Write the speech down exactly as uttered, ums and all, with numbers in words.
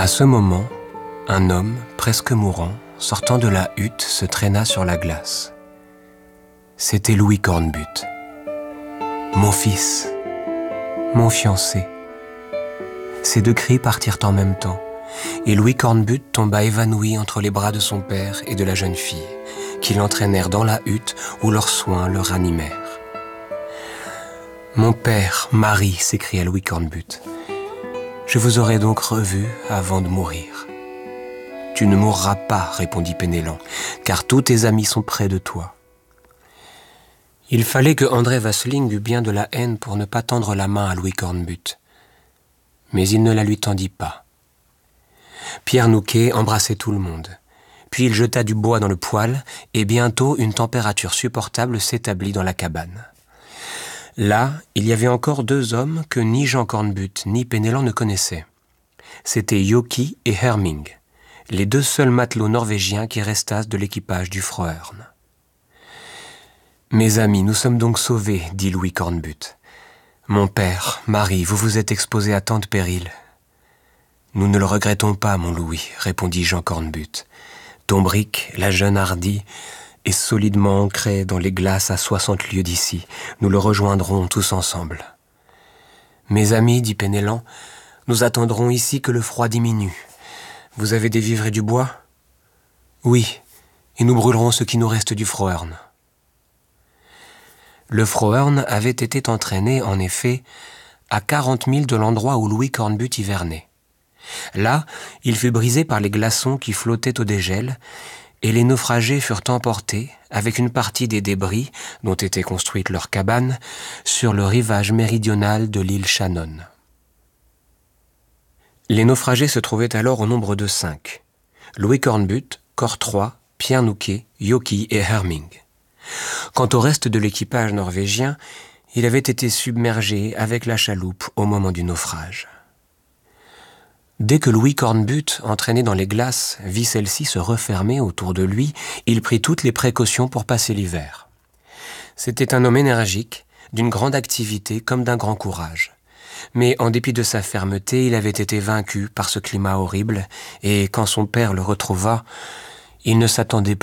À ce moment, un homme, presque mourant, sortant de la hutte, se traîna sur la glace. C'était Louis Cornbutte. « Mon fils, mon fiancé !» Ces deux cris partirent en même temps, et Louis Cornbutte tomba évanoui entre les bras de son père et de la jeune fille, qui l'entraînèrent dans la hutte où leurs soins le ranimèrent. « Mon père, Marie !» s'écria Louis Cornbutte. « Je vous aurai donc revu avant de mourir. »« Tu ne mourras pas, » répondit Penellan, « car tous tes amis sont près de toi. » Il fallait que André Vasling eût bien de la haine pour ne pas tendre la main à Louis Cornbutte. Mais il ne la lui tendit pas. Pierre Nouquet embrassait tout le monde. Puis il jeta du bois dans le poêle, et bientôt une température supportable s'établit dans la cabane. Là, il y avait encore deux hommes que ni Jean Cornbutte ni Penellan ne connaissaient. C'étaient Yoki et Herming, les deux seuls matelots norvégiens qui restassent de l'équipage du Frohern. « Mes amis, nous sommes donc sauvés, » dit Louis Cornbutte. « Mon père, Marie, vous vous êtes exposés à tant de périls. »« Nous ne le regrettons pas, mon Louis, » répondit Jean Cornbutte. « Dombric, la jeune hardie, est solidement ancré dans les glaces à soixante lieues d'ici. Nous le rejoindrons tous ensemble. »« Mes amis, dit Penellan, nous attendrons ici que le froid diminue. Vous avez des vivres et du bois ? » ?»« Oui, et nous brûlerons ce qui nous reste du Frohern. » Le Frohern avait été entraîné, en effet, à quarante milles de l'endroit où Louis Cornbutte hivernait. Là, il fut brisé par les glaçons qui flottaient au dégel, et les naufragés furent emportés, avec une partie des débris dont étaient construites leurs cabanes, sur le rivage méridional de l'île Shannon. Les naufragés se trouvaient alors au nombre de cinq. Louis Cornbutte, Cortrois, Pierre Nouquet, Yoki et Herming. Quant au reste de l'équipage norvégien, il avait été submergé avec la chaloupe au moment du naufrage. Dès que Louis Cornbutte, entraîné dans les glaces, vit celle-ci se refermer autour de lui, il prit toutes les précautions pour passer l'hiver. C'était un homme énergique, d'une grande activité comme d'un grand courage. Mais en dépit de sa fermeté, il avait été vaincu par ce climat horrible, et quand son père le retrouva, il ne s'attendait